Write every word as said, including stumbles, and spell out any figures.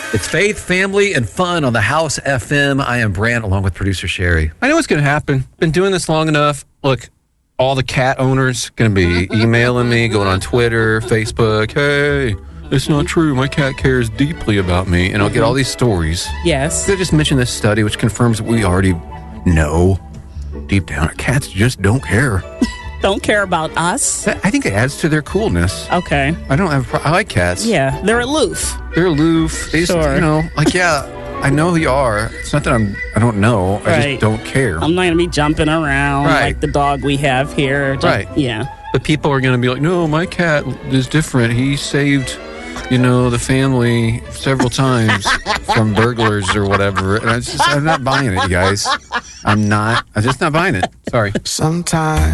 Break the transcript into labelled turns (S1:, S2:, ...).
S1: It's faith, family, and fun on the House F M. I am Brant, along with producer Sherry.
S2: I know what's going to happen. Been doing this long enough. Look, all the cat owners going to be emailing me, going on Twitter, Facebook. Hey, it's not true. My cat cares deeply about me. And I'll get all these stories.
S3: Yes.
S2: They just mentioned this study, which confirms what we already know deep down. Cats just don't care.
S3: Don't care about us.
S2: I think it adds to their coolness.
S3: Okay.
S2: I don't have. I like cats.
S3: Yeah, they're aloof.
S2: They're aloof. They just,
S3: Sure.
S2: you know, like yeah. I know who you are. It's not that I'm. I don't know. I
S3: Right.
S2: just don't care.
S3: I'm not gonna be jumping around
S2: Right.
S3: like the dog we have here. Jump-
S2: Right.
S3: Yeah.
S2: But people are going to be like, no, my cat is different. He saved, you know, the family several times from burglars or whatever. And I just, I'm not buying it, you guys. I'm not. I'm just not buying it. Sorry.
S4: Sometimes